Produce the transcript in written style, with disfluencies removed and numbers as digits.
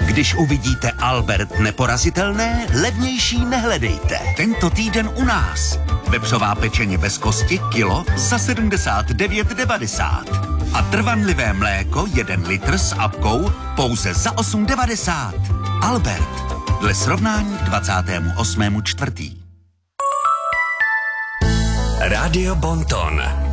Když uvidíte Albert neporazitelné, levnější nehledejte. Tento týden u nás. Vepřová pečeně bez kosti kilo za 79,90. A trvanlivé mléko 1 litr s apkou pouze za 8,90. Albert. Dle srovnání k 28.4. Rádio Bonton.